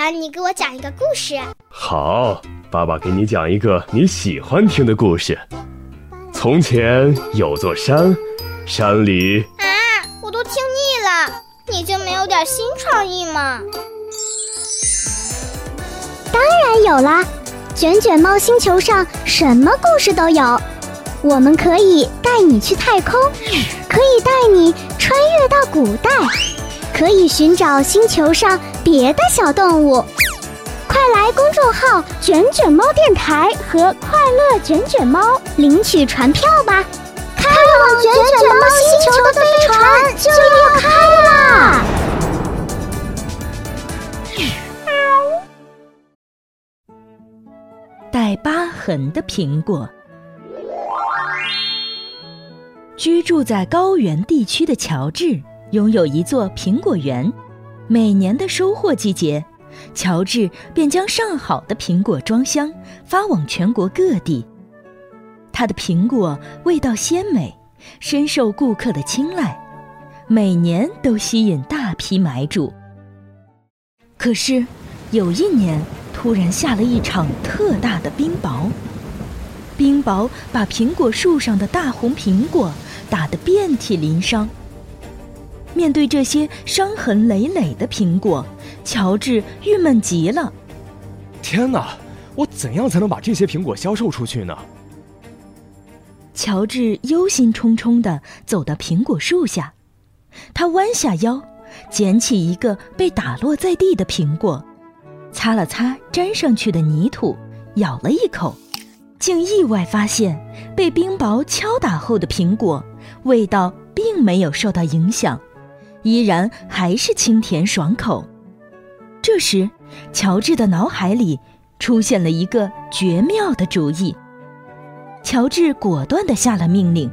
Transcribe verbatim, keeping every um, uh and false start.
爸，你给我讲一个故事。 好，爸爸给你讲一个你喜欢听的故事。从前有座山，山里…… 啊，我都听腻了，你就没有点新创意吗？ 当然有啦，卷卷猫星球上什么故事都有。我们可以带你去太空，可以带你穿越到古代，可以寻找星球上别的小动物。快来公众号卷卷猫电台和快乐卷卷猫领取船票吧，开往卷卷猫星球的飞船就要开啦！ 带疤痕的苹果。居住在高原地区的乔治拥有一座苹果园，每年的收获季节，乔治便将上好的苹果装箱发往全国各地。他的苹果味道鲜美，深受顾客的青睐，每年都吸引大批买主。可是有一年突然下了一场特大的冰雹，冰雹把苹果树上的大红苹果打得遍体鳞伤。面对这些伤痕累累的苹果，乔治郁闷极了。 天哪，我怎样才能把这些苹果销售出去呢？ 乔治忧心忡忡地走到苹果树下，他弯下腰，捡起一个被打落在地的苹果，擦了擦沾上去的泥土，咬了一口，竟意外发现被冰雹敲打后的苹果味道并没有受到影响，依然还是清甜爽口。这时乔治的脑海里出现了一个绝妙的主意，乔治果断地下了命令，